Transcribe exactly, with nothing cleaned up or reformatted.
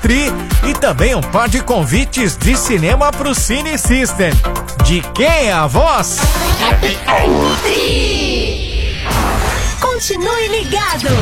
Tri e também um par de convites de cinema pro Cine System. De quem é a voz? Continue ligado!